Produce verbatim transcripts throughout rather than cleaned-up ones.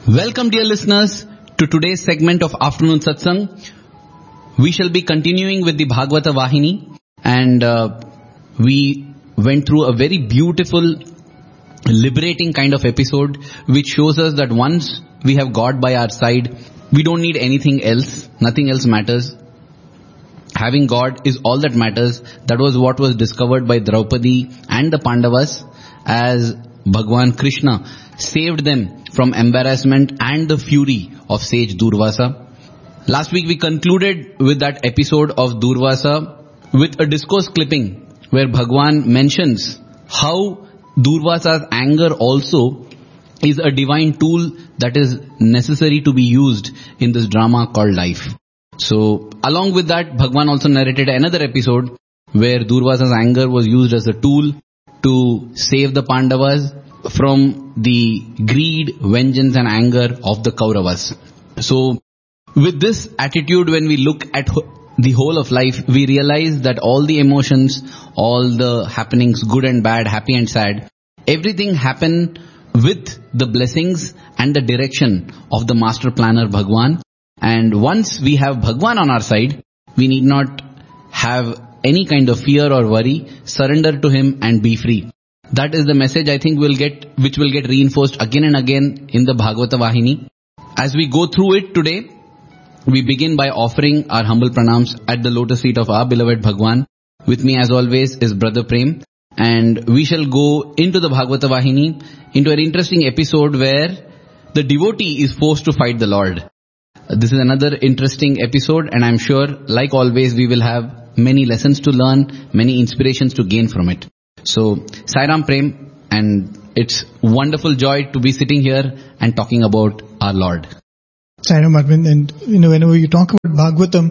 Welcome, dear listeners, to today's segment of Afternoon Satsang. We shall be continuing with the Bhagavata Vahini, and uh, we went through a very beautiful, liberating kind of episode, which shows us that once we have God by our side, we don't need anything else. Nothing else matters. Having God is all that matters. That was what was discovered by Draupadi and the Pandavas as Bhagwan Krishna saved them from embarrassment and the fury of sage Durvasa. Last week we concluded with that episode of Durvasa with a discourse clipping where Bhagwan mentions how Durvasa's anger also is a divine tool that is necessary to be used in this drama called life. So along with that, Bhagwan also narrated another episode where Durvasa's anger was used as a tool to save the Pandavas from the greed, vengeance and anger of the Kauravas. So with this attitude, when we look at the whole of life, we realize that all the emotions, all the happenings, good and bad, happy and sad, everything happen with the blessings and the direction of the master planner Bhagwan. And once we have Bhagwan on our side, we need not have any kind of fear or worry. Surrender to him and be free. That is the message I think we'll get, which will get reinforced again and again in the Bhagavata Vahini. As we go through it today, we begin by offering our humble pranams at the lotus feet of our beloved Bhagwan. With me as always is Brother Prem. And we shall go into the Bhagavata Vahini, into an interesting episode where the devotee is forced to fight the Lord. This is another interesting episode, and I'm sure, like always, we will have many lessons to learn, many inspirations to gain from it. So, Sai Ram Prem, and it's wonderful joy to be sitting here and talking about our Lord. Sai Ram Arvind, and you know, whenever you talk about Bhagavatam,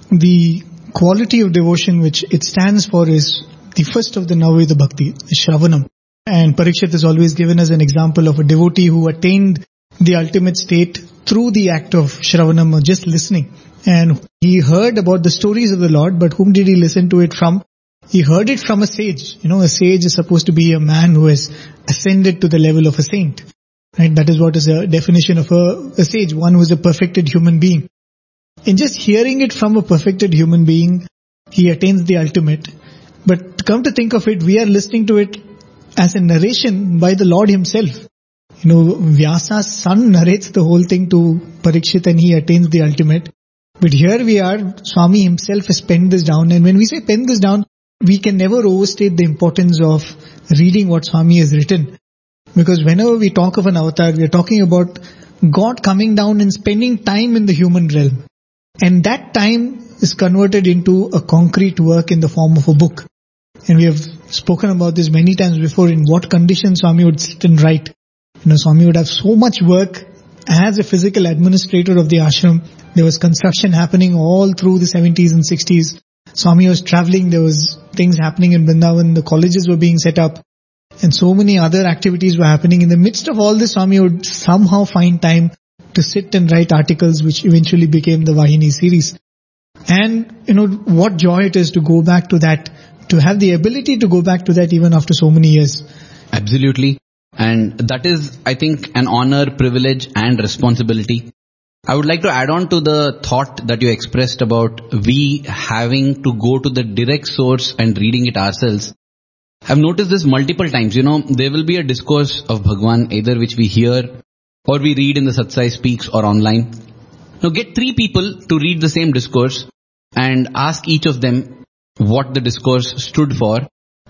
the quality of devotion which it stands for is the first of the Navaveda Bhakti, Shravanam. And Parikshit is always given as an example of a devotee who attained the ultimate state through the act of Shravanam, or just listening. And he heard about the stories of the Lord, but whom did he listen to it from? He heard it from a sage. You know, a sage is supposed to be a man who has ascended to the level of a saint. Right? That is what is a definition of a, a sage, one who is a perfected human being. In just hearing it from a perfected human being, he attains the ultimate. But come to think of it, we are listening to it as a narration by the Lord himself. You know, Vyasa's son narrates the whole thing to Parikshit and he attains the ultimate. But here we are, Swami himself has penned this down. And when we say pen this down, we can never overstate the importance of reading what Swami has written. Because whenever we talk of an avatar, we are talking about God coming down and spending time in the human realm. And that time is converted into a concrete work in the form of a book. And we have spoken about this many times before, in what conditions Swami would sit and write. You know, Swami would have so much work as a physical administrator of the ashram. There was construction happening all through the seventies and sixties. Swami was traveling, there was things happening in Vrindavan, the colleges were being set up, and so many other activities were happening. In the midst of all this, Swami would somehow find time to sit and write articles, which eventually became the Vahini series. And, you know, what joy it is to go back to that, to have the ability to go back to that even after so many years. Absolutely. And that is, I think, an honor, privilege and responsibility. I would like to add on to the thought that you expressed about we having to go to the direct source and reading it ourselves. I've noticed this multiple times. You know, there will be a discourse of Bhagwan, either which we hear or we read in the Satsai Speaks or online. Now get three people to read the same discourse and ask each of them what the discourse stood for,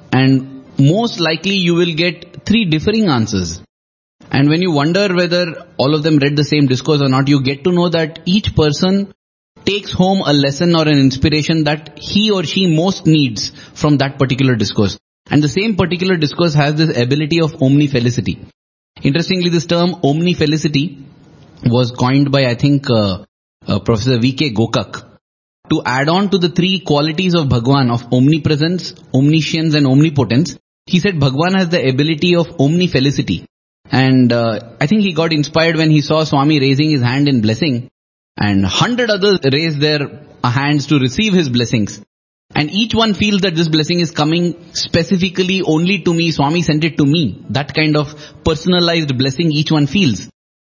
and most likely you will get three differing answers. And when you wonder whether all of them read the same discourse or not, you get to know that each person takes home a lesson or an inspiration that he or she most needs from that particular discourse. And the same particular discourse has this ability of omnifelicity. Interestingly, this term omnifelicity was coined by, I think, uh, uh, Professor V K Gokak, to add on to the three qualities of Bhagwan of omnipresence, omniscience and omnipotence. He said Bhagwan has the ability of omnifelicity. And uh, I think he got inspired when he saw Swami raising his hand in blessing, and hundred others raised their hands to receive his blessings. And each one feels that this blessing is coming specifically only to me. Swami sent it to me. That kind of personalized blessing each one feels.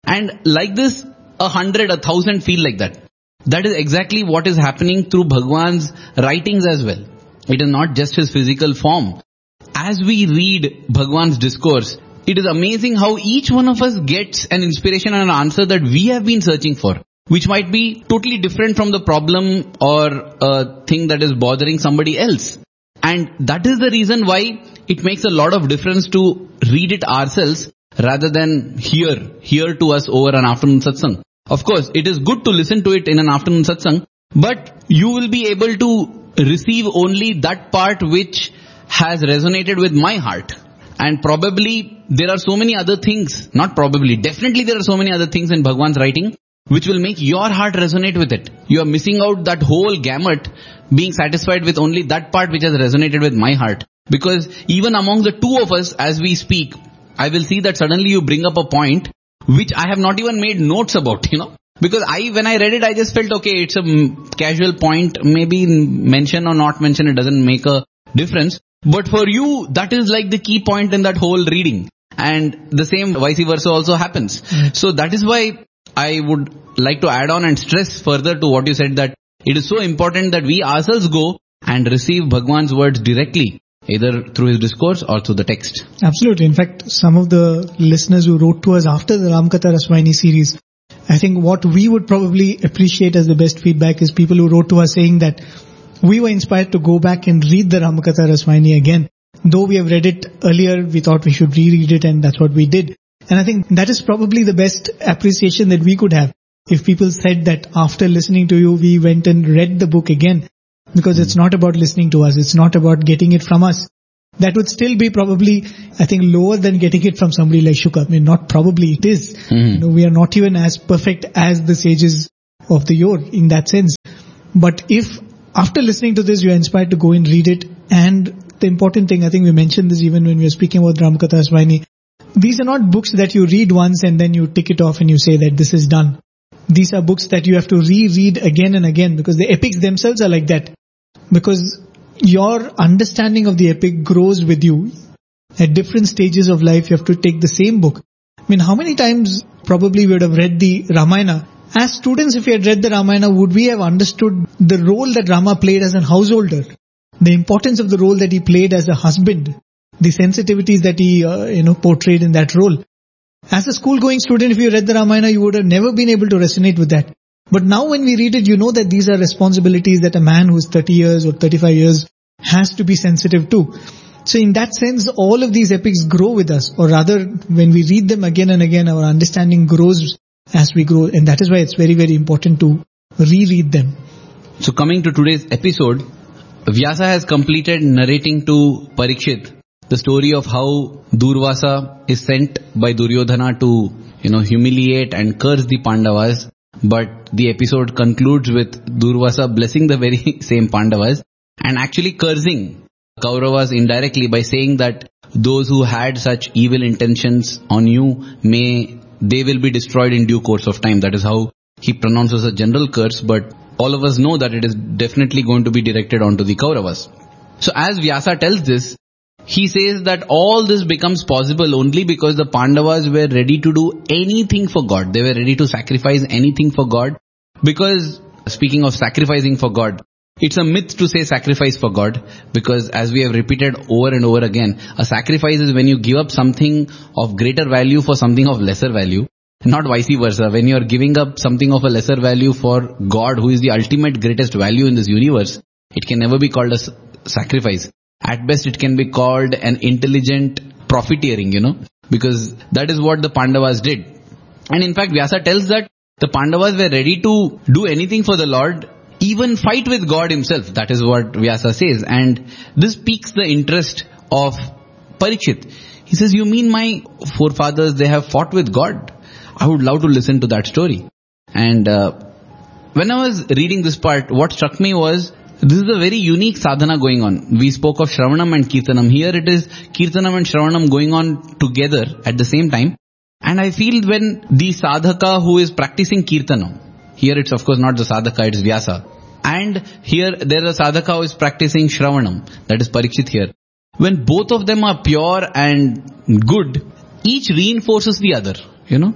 And like this, a hundred, a thousand feel like that. That is exactly what is happening through Bhagwan's writings as well. It is not just his physical form. As we read Bhagwan's discourse, it is amazing how each one of us gets an inspiration and an answer that we have been searching for, which might be totally different from the problem or a thing that is bothering somebody else. And that is the reason why it makes a lot of difference to read it ourselves rather than hear, hear to us over an afternoon satsang. Of course, it is good to listen to it in an afternoon satsang, but you will be able to receive only that part which has resonated with my heart. And probably there are so many other things, not probably, definitely there are so many other things in Bhagwan's writing which will make your heart resonate with it. You are missing out that whole gamut, being satisfied with only that part which has resonated with my heart. Because even among the two of us as we speak, I will see that suddenly you bring up a point which I have not even made notes about, you know. Because I, when I read it, I just felt, okay, it's a casual point, maybe mention or not mention, it doesn't make a difference. But for you, that is like the key point in that whole reading. And the same vice versa also happens. Mm. So that is why I would like to add on and stress further to what you said, that it is so important that we ourselves go and receive Bhagwan's words directly, either through his discourse or through the text. Absolutely. In fact, some of the listeners who wrote to us after the Ramakatha Raswayini series, I think what we would probably appreciate as the best feedback is people who wrote to us saying that we were inspired to go back and read the Ramakatha Raswayini again. Though we have read it earlier, we thought we should reread it, and that's what we did. And I think that is probably the best appreciation that we could have. If people said that after listening to you, we went and read the book again. Because it's not about listening to us. It's not about getting it from us. That would still be probably, I think, lower than getting it from somebody like Shuka. I mean, not probably, it is. Mm-hmm. You know, we are not even as perfect as the sages of the yore in that sense. But if after listening to this, you are inspired to go and read it, and the important thing, I think we mentioned this even when we were speaking about Ramakatha Raswayini, these are not books that you read once and then you tick it off and you say that this is done. These are books that you have to reread again and again, because the epics themselves are like that. Because your understanding of the epic grows with you. At different stages of life, you have to take the same book. I mean, how many times probably we would have read the Ramayana? As students, if we had read the Ramayana, would we have understood the role that Rama played as a householder? The importance of the role that he played as a husband? The sensitivities that he, uh, you know, portrayed in that role? As a school-going student, if you read the Ramayana, you would have never been able to resonate with that. But now when we read it, you know that these are responsibilities that a man who's thirty years or thirty-five years has to be sensitive to. So in that sense, all of these epics grow with us. Or rather, when we read them again and again, our understanding grows as we grow. And that is why it's very, very important to reread them. So coming to today's episode, Vyasa has completed narrating to Parikshit the story of how Durvasa is sent by Duryodhana to, you know, humiliate and curse the Pandavas. But the episode concludes with Durvasa blessing the very same Pandavas and actually cursing Kauravas indirectly by saying that those who had such evil intentions on you, may they will be destroyed in due course of time. That is how he pronounces a general curse, but all of us know that it is definitely going to be directed onto the Kauravas. So as Vyasa tells this, he says that all this becomes possible only because the Pandavas were ready to do anything for God. They were ready to sacrifice anything for God. Because, speaking of sacrificing for God, it's a myth to say sacrifice for God. Because as we have repeated over and over again, a sacrifice is when you give up something of greater value for something of lesser value. Not vice versa. When you are giving up something of a lesser value for God, who is the ultimate greatest value in this universe, it can never be called a sacrifice. At best, it can be called an intelligent profiteering, you know, because that is what the Pandavas did. And in fact, Vyasa tells that the Pandavas were ready to do anything for the Lord, even fight with God himself. That is what Vyasa says. And this piques the interest of Parikshit. He says, you mean my forefathers, they have fought with God? I would love to listen to that story. And uh, when I was reading this part, what struck me was, this is a very unique sadhana going on. We spoke of Shravanam and Kirtanam. Here it is Kirtanam and Shravanam going on together at the same time. And I feel when the sadhaka who is practicing Kirtanam, here it's of course not the sadhaka, it's Vyasa. And here there is a sadhaka who is practicing Shravanam, that is Parikshit here. When both of them are pure and good, each reinforces the other, you know.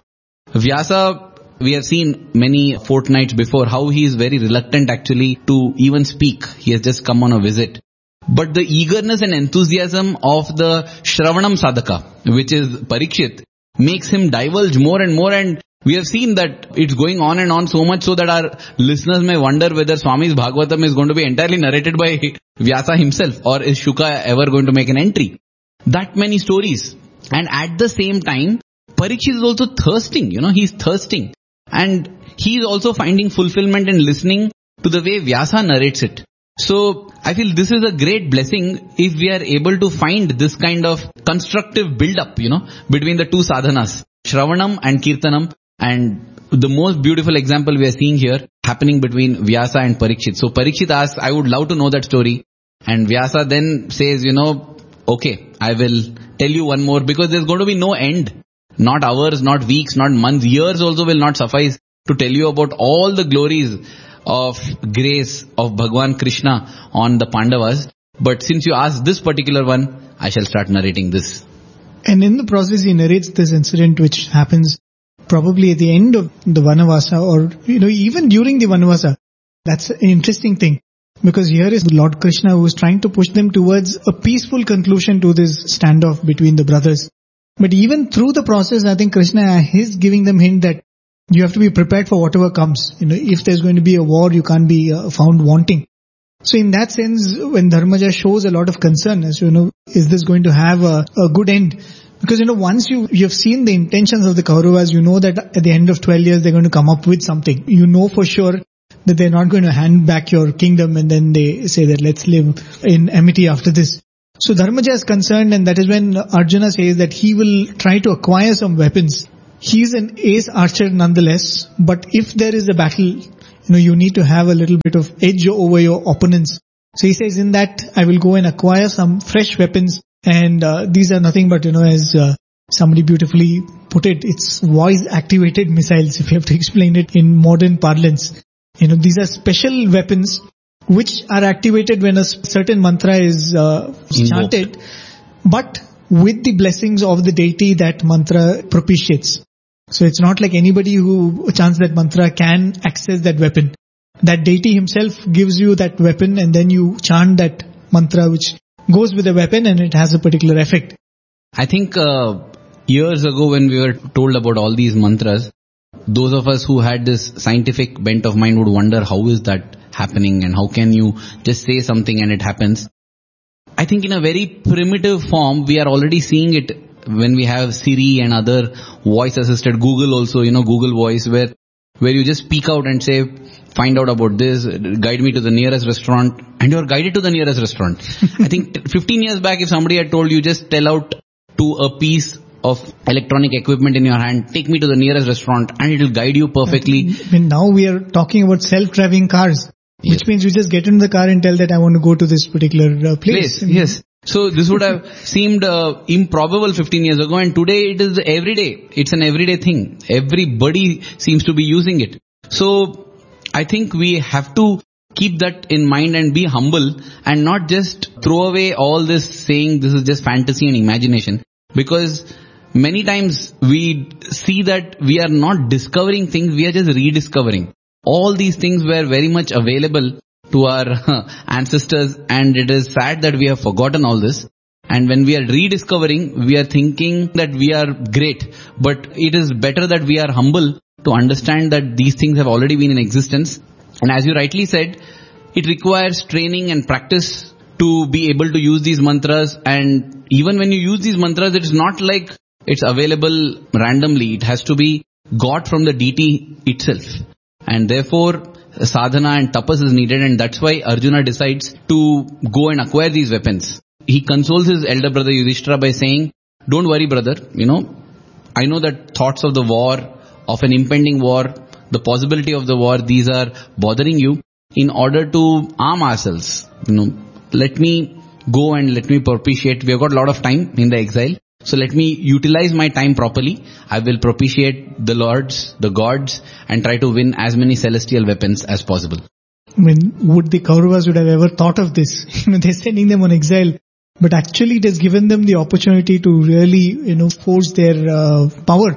Vyasa, we have seen many fortnights before how he is very reluctant actually to even speak. He has just come on a visit. But the eagerness and enthusiasm of the Shravanam Sadhaka, which is Parikshit, makes him divulge more and more, and we have seen that it's going on and on so much so that our listeners may wonder whether Swami's Bhagavatam is going to be entirely narrated by Vyasa himself, or is Shuka ever going to make an entry. That many stories. And at the same time, Parikshit is also thirsting, you know, he's thirsting. And he is also finding fulfillment in listening to the way Vyasa narrates it. So I feel this is a great blessing if we are able to find this kind of constructive build-up, you know, between the two sadhanas, Shravanam and Kirtanam. And the most beautiful example we are seeing here happening between Vyasa and Parikshit. So Parikshit asks, I would love to know that story. And Vyasa then says, you know, okay, I will tell you one more, because there's going to be no end. Not hours, not weeks, not months, years also will not suffice to tell you about all the glories of grace of Bhagwan Krishna on the Pandavas. But since you asked this particular one, I shall start narrating this. And in the process he narrates this incident which happens probably at the end of the Vanavasa, or you know, even during the Vanavasa. That's an interesting thing, because here is Lord Krishna who is trying to push them towards a peaceful conclusion to this standoff between the brothers. But even through the process, I think Krishna is giving them hint that you have to be prepared for whatever comes. You know, if there's going to be a war, you can't be uh, found wanting. So in that sense, when Dharmaja shows a lot of concern as to, you know, is this going to have a, a good end? Because, you know, once you, you have seen the intentions of the Kauravas, you know that at the end of twelve years, they're going to come up with something. You know for sure that they're not going to hand back your kingdom and then they say that let's live in amity after this. So Dharmaja is concerned, and that is when Arjuna says that he will try to acquire some weapons. He is an ace archer nonetheless, but if there is a battle, you know, you need to have a little bit of edge over your opponents. So he says, in that I will go and acquire some fresh weapons, and uh, these are nothing but, you know, as uh, somebody beautifully put it, it's voice activated missiles, if you have to explain it in modern parlance. You know, these are special weapons which are activated when a certain mantra is uh, chanted, but with the blessings of the deity that mantra propitiates. So it's not like anybody who chants that mantra can access that weapon. That deity himself gives you that weapon, and then you chant that mantra which goes with the weapon, and it has a particular effect. I think uh, years ago when we were told about all these mantras, those of us who had this scientific bent of mind would wonder how is that happening and how can you just say something and it happens. I think in a very primitive form we are already seeing it when we have Siri and other voice assisted, Google also, you know, Google Voice, where where you just speak out and say, find out about this, guide me to the nearest restaurant, and you're guided to the nearest restaurant. I think fifteen years back if somebody had told you just tell out to a piece of electronic equipment in your hand, take me to the nearest restaurant, and it will guide you perfectly. I mean, now we are talking about self-driving cars, which yes. means you just get into the car and tell that I want to go to this particular uh, place. place. Yes. So this would have seemed uh, improbable fifteen years ago, and today it is everyday. It's an everyday thing. Everybody seems to be using it. So I think we have to keep that in mind and be humble and not just throw away all this saying this is just fantasy and imagination, because many times we see that we are not discovering things, we are just rediscovering. All these things were very much available to our ancestors, and it is sad that we have forgotten all this. And when we are rediscovering, we are thinking that we are great. But it is better that we are humble to understand that these things have already been in existence. And as you rightly said, it requires training and practice to be able to use these mantras. And even when you use these mantras, it is not like it's available randomly. It has to be got from the deity itself. And therefore, sadhana and tapas is needed, and that's why Arjuna decides to go and acquire these weapons. He consoles his elder brother Yudhishthira by saying, don't worry brother, you know, I know that thoughts of the war, of an impending war, the possibility of the war, these are bothering you. In order to arm ourselves, you know, let me go and let me propitiate. We have got a lot of time in the exile. So let me utilize my time properly. I will propitiate the lords, the gods, and try to win as many celestial weapons as possible. I mean, would the Kauravas would have ever thought of this? You know, they're sending them on exile, but actually it has given them the opportunity to really, you know, forge their uh, power.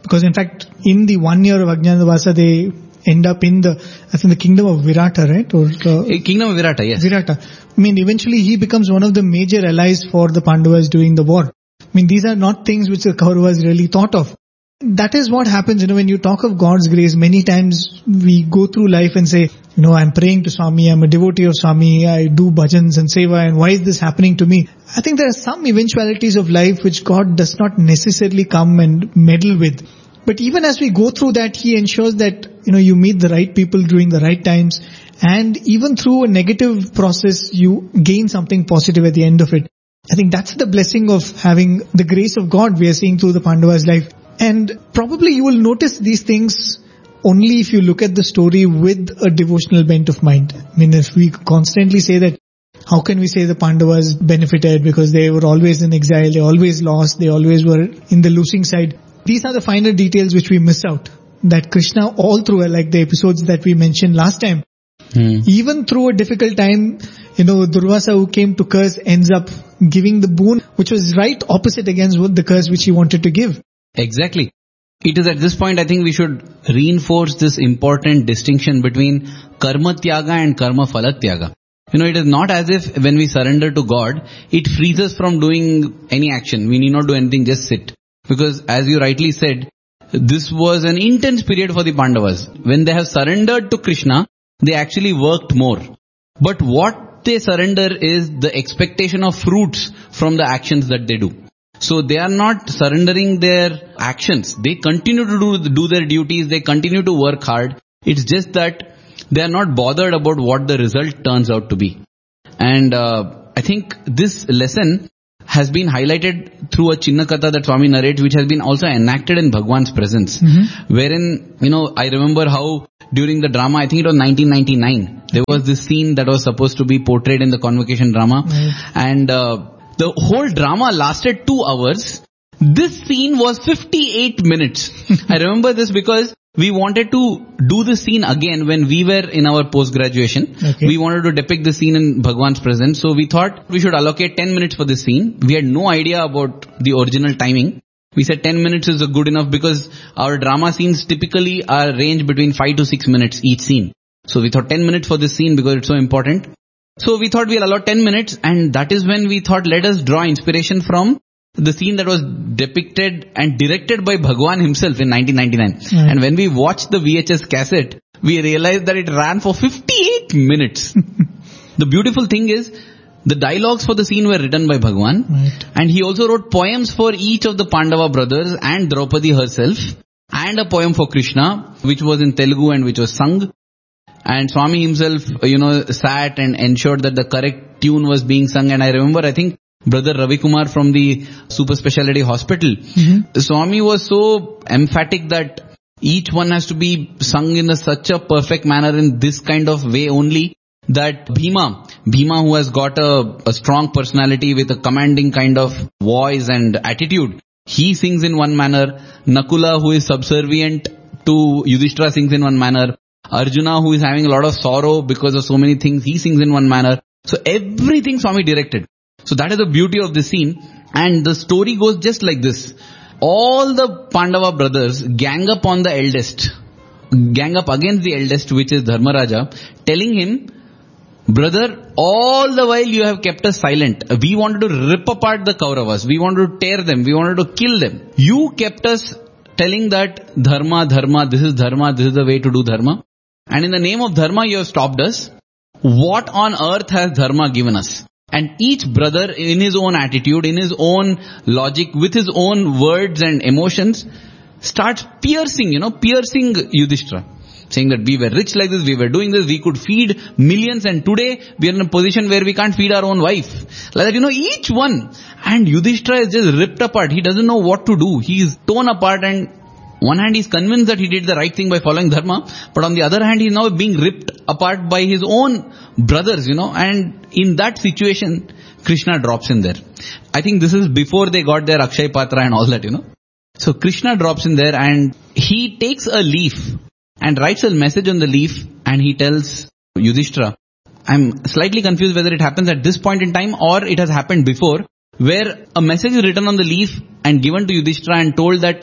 Because in fact, in the one year of Ajnanavasa, they end up in the, I think the kingdom of Virata, right? Or uh, Kingdom of Virata, yes. Virata. I mean, eventually he becomes one of the major allies for the Pandavas during the war. I mean, these are not things which the Kauravas really thought of. That is what happens, you know, when you talk of God's grace, many times we go through life and say, you know, I'm praying to Swami, I'm a devotee of Swami, I do bhajans and seva, and why is this happening to me? I think there are some eventualities of life which God does not necessarily come and meddle with. But even as we go through that, He ensures that, you know, you meet the right people during the right times, and even through a negative process, you gain something positive at the end of it. I think that's the blessing of having the grace of God we are seeing through the Pandavas' life. And probably you will notice these things only if you look at the story with a devotional bent of mind. I mean, if we constantly say that, how can we say the Pandavas benefited because they were always in exile, they always lost, they always were in the losing side. These are the finer details which we miss out. That Krishna all through, like the episodes that we mentioned last time, hmm. even through a difficult time, you know, Durvasa who came to curse ends up giving the boon which was right opposite against the curse which he wanted to give. Exactly. It is at this point I think we should reinforce this important distinction between karma tyaga and karma phala tyaga. You know, it is not as if when we surrender to God, it frees us from doing any action. We need not do anything, just sit. Because as you rightly said, this was an intense period for the Pandavas. When they have surrendered to Krishna, they actually worked more. But what they surrender is the expectation of fruits from the actions that they do. So they are not surrendering their actions. They continue to do, do their duties. They continue to work hard. It's just that they are not bothered about what the result turns out to be. And uh, I think this lesson has been highlighted through a Chinna Katha that Swami narrates, which has been also enacted in Bhagwan's presence. Mm-hmm. Wherein, you know, I remember how during the drama, I think it was nineteen ninety-nine, there was this scene that was supposed to be portrayed in the convocation drama. Mm-hmm. And uh, the whole drama lasted two hours. This scene was fifty-eight minutes. I remember this because we wanted to do the scene again when we were in our post-graduation. Okay. We wanted to depict the scene in Bhagwan's presence. So we thought we should allocate ten minutes for this scene. We had no idea about the original timing. We said ten minutes is good enough because our drama scenes typically are range between five to six minutes each scene. So we thought ten minutes for this scene because it's so important. So we thought we'll allow ten minutes, and that is when we thought let us draw inspiration from the scene that was depicted and directed by Bhagwan himself in nineteen ninety-nine. Mm. And when we watched the V H S cassette, we realized that it ran for fifty-eight minutes. The beautiful thing is, the dialogues for the scene were written by Bhagwan. Right. And he also wrote poems for each of the Pandava brothers and Draupadi herself, and a poem for Krishna, which was in Telugu and which was sung. And Swami himself, you know, sat and ensured that the correct tune was being sung. And I remember, I think, Brother Ravi Kumar from the Super Speciality Hospital, mm-hmm. Swami was so emphatic that each one has to be sung in a, such a perfect manner in this kind of way only, that Bhima, Bhima who has got a, a strong personality with a commanding kind of voice and attitude, he sings in one manner. Nakula, who is subservient to Yudhishthira, sings in one manner. Arjuna, who is having a lot of sorrow because of so many things, he sings in one manner. So everything Swami directed. So that is the beauty of this scene. And the story goes just like this. All the Pandava brothers gang up on the eldest, gang up against the eldest, which is Dharmaraja, telling him, brother, all the while you have kept us silent. We wanted to rip apart the Kauravas. We wanted to tear them. We wanted to kill them. You kept us telling that dharma, dharma, this is dharma, this is the way to do dharma. And in the name of dharma, you have stopped us. What on earth has dharma given us? And each brother in his own attitude, in his own logic, with his own words and emotions, starts piercing, you know, piercing Yudhishthira. Saying that we were rich like this, we were doing this, we could feed millions, and today we are in a position where we can't feed our own wife. Like that, you know, each one. And Yudhishthira is just ripped apart. He doesn't know what to do. He is torn apart, and one hand he's convinced that he did the right thing by following dharma, but on the other hand he's now being ripped apart by his own brothers, you know, and in that situation, Krishna drops in there. I think this is before they got their Akshay Patra and all that, you know. So Krishna drops in there and he takes a leaf and writes a message on the leaf, and he tells Yudhishthira, I'm slightly confused whether it happens at this point in time or it has happened before, where a message is written on the leaf and given to Yudhishthira and told that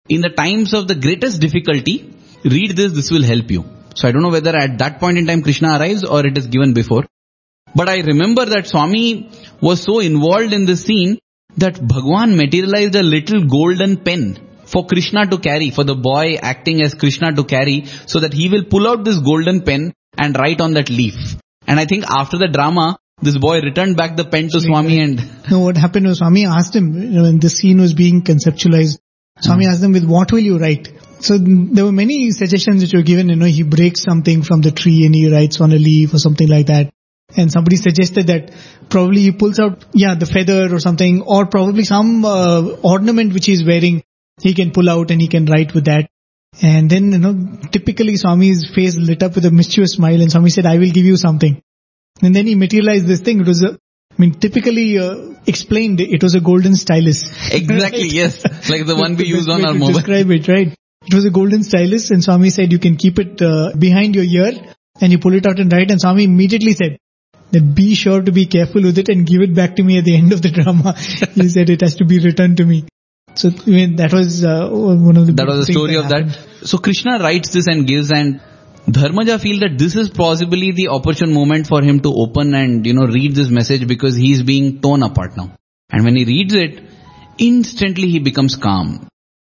in the times of the greatest difficulty, read this, this will help you. So I don't know whether at that point in time Krishna arrives or it is given before. But I remember that Swami was so involved in this scene that Bhagwan materialized a little golden pen for Krishna to carry, for the boy acting as Krishna to carry, so that he will pull out this golden pen and write on that leaf. And I think after the drama, this boy returned back the pen to Swami and... No, what happened was Swami asked him, you know, when the scene was being conceptualized, Swami hmm. asked him, with what will you write? So there were many suggestions which were given, you know, he breaks something from the tree and he writes on a leaf or something like that. And somebody suggested that probably he pulls out, yeah, the feather or something, or probably some uh, ornament which he's wearing, he can pull out and he can write with that. And then, you know, typically Swami's face lit up with a mischievous smile and Swami said, I will give you something. And then he materialized this thing. It was a, I mean, typically uh, explained, it was a golden stylus. Exactly, right? Yes. Like the one we use on our mobile. Describe it, right? It was a golden stylus and Swami said you can keep it uh, behind your ear and you pull it out and write, and Swami immediately said, then be sure to be careful with it and give it back to me at the end of the drama. He said it has to be returned to me. So I mean, that was uh, one of the that was the story that of happened. That. So Krishna writes this and gives, and Dharmaja feel that this is possibly the opportune moment for him to open and, you know, read this message, because he is being torn apart now. And when he reads it, instantly he becomes calm.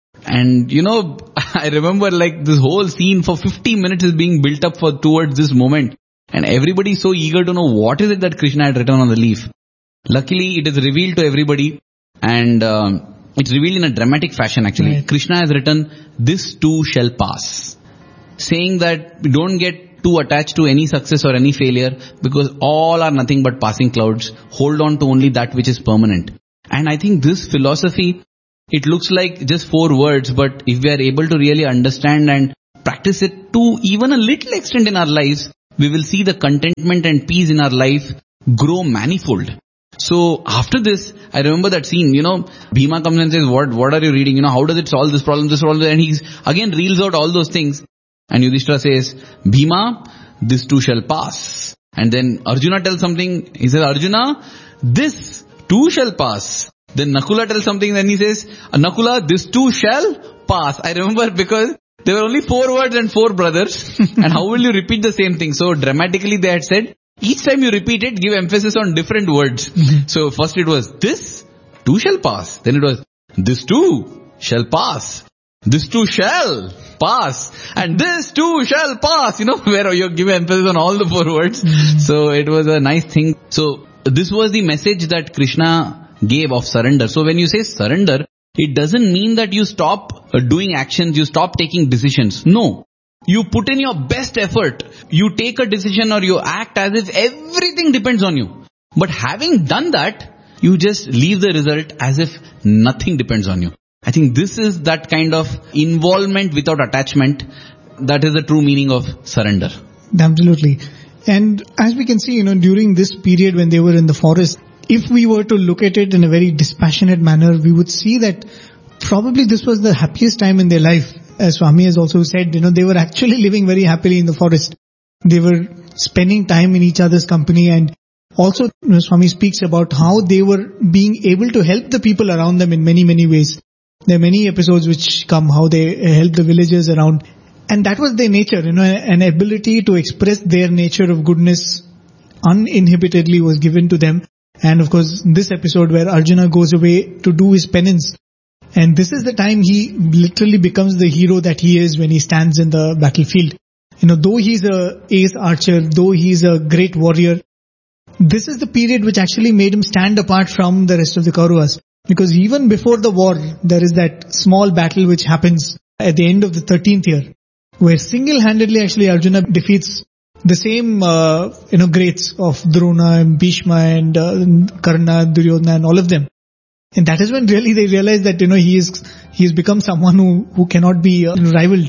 And you know, I remember like this whole scene for fifty minutes is being built up for towards this moment. And everybody is so eager to know what is it that Krishna had written on the leaf. Luckily, it is revealed to everybody, and um, it's revealed in a dramatic fashion actually. Right. Krishna has written, this too shall pass. Saying that don't get too attached to any success or any failure, because all are nothing but passing clouds. Hold on to only that which is permanent. And I think this philosophy, it looks like just four words, but if we are able to really understand and practice it to even a little extent in our lives, we will see the contentment and peace in our life grow manifold. So after this, I remember that scene, you know, Bhima comes and says, what, what are you reading? You know, how does it solve this problem, this problem? And he's again reels out all those things. And Yudhishthira says, Bhima, this too shall pass. And then Arjuna tells something. He says, Arjuna, this too shall pass. Then Nakula tells something. Then he says, Nakula, this too shall pass. I remember because there were only four words and four brothers. And how will you repeat the same thing? So dramatically they had said, each time you repeat it, give emphasis on different words. So first it was, this too shall pass. Then it was, this too shall pass. This too shall pass. And this too shall pass. You know, where you give emphasis on all the four words. So it was a nice thing. So this was the message that Krishna gave of surrender. So when you say surrender, it doesn't mean that you stop doing actions, you stop taking decisions. No. You put in your best effort. You take a decision or you act as if everything depends on you. But having done that, you just leave the result as if nothing depends on you. I think this is that kind of involvement without attachment. That is the true meaning of surrender. Absolutely. And as we can see, you know, during this period when they were in the forest, if we were to look at it in a very dispassionate manner, we would see that probably this was the happiest time in their life. As Swami has also said, you know, they were actually living very happily in the forest. They were spending time in each other's company, and also, you know, Swami speaks about how they were being able to help the people around them in many, many ways. There are many episodes which come how they help the villagers around. And that was their nature, you know, an ability to express their nature of goodness uninhibitedly was given to them. And of course, this episode where Arjuna goes away to do his penance. And this is the time he literally becomes the hero that he is when he stands in the battlefield. You know, though he's a ace archer, though he's a great warrior, this is the period which actually made him stand apart from the rest of the Kauravas. Because even before the war, there is that small battle which happens at the end of the thirteenth year, where single-handedly actually Arjuna defeats the same, uh, you know, greats of Drona and Bhishma and uh, Karna, Duryodhana and all of them. And that is when really they realize that, you know, he is, he has become someone who, who cannot be uh, rivaled.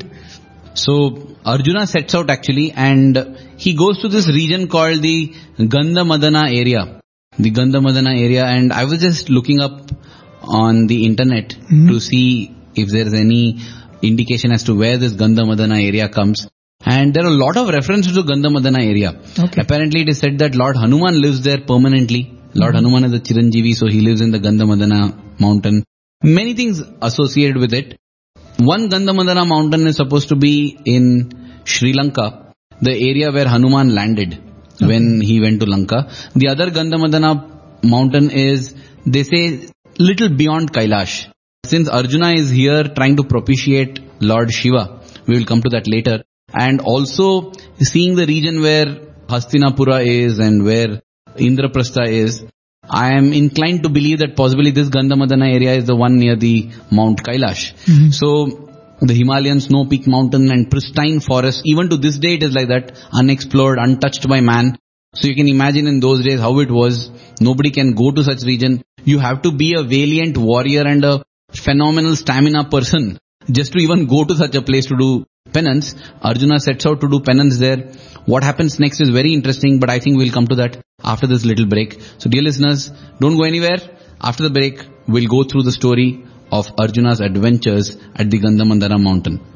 So Arjuna sets out actually, and he goes to this region called the Gandhamadana area. The Gandhamadana area, and I was just looking up on the internet mm-hmm. to see if there is any indication as to where this Gandhamadana area comes. And there are a lot of references to Gandhamadana area. Okay. Apparently it is said that Lord Hanuman lives there permanently. Lord mm-hmm. Hanuman is a Chiranjeevi, so he lives in the Gandhamadana mountain. Many things associated with it. one Gandhamadana mountain is supposed to be in Sri Lanka, the area where Hanuman landed okay. when he went to Lanka. The other Gandhamadana mountain is, they say, little beyond Kailash. Since Arjuna is here trying to propitiate Lord Shiva, we will come to that later, and also seeing the region where Hastinapura is and where Indraprastha is, I am inclined to believe that possibly this Gandhamadana area is the one near the Mount Kailash. Mm-hmm. So the Himalayan snow peak mountain and pristine forest, even to this day it is like that, unexplored, untouched by man. So you can imagine in those days how it was. Nobody can go to such region. You have to be a valiant warrior and a phenomenal stamina person just to even go to such a place to do penance. Arjuna sets out to do penance there. What happens next is very interesting, but I think we'll come to that after this little break. So dear listeners, don't go anywhere. After the break, we'll go through the story of Arjuna's adventures at the Gandhamadana mountain.